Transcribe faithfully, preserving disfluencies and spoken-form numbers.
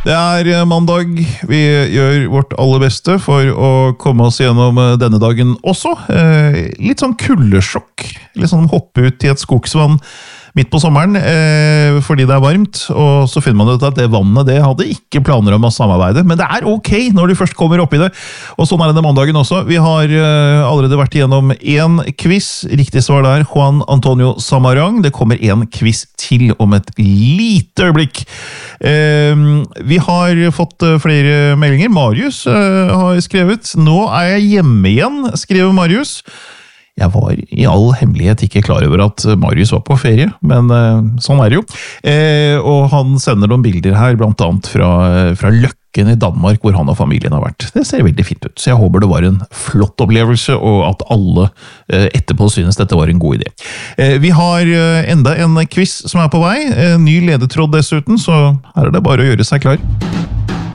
Det er mandag. Vi gjør vårt aller beste for å komme oss gjennom denne dagen også. Litt sånn kuldesjokk. Litt sånn hoppe ut i et skogsvann midt på sommeren, fordi det er varmt. Og så finner man ut at det vannet det hadde ikke planer om å samarbeide. Men det er ok når du først kommer opp i det. Og sånn er det mandagen også. Vi har allerede vært igjennom en quiz. Riktig svar der, Juan Antonio Samarang. Det kommer en quiz til om et lite øyeblikk. Vi har fått flere meldinger. Marius har skrevet, nå er jeg hjemme igjen, skriver Marius. Jeg var i all hemmelighet ikke klar over at Marius var på ferie, men sånn er det jo. Og han sender noen bilder her, blant annet fra, fra Løkken i Danmark, hvor han og familien har vært. Det ser veldig fint ut, så jeg håper det var en flott opplevelse, og at alle etterpå synes dette var en god idé. Vi har enda en quiz som er på vei, ny ledetråd dessuten, så her er det bare å gjøre seg klar.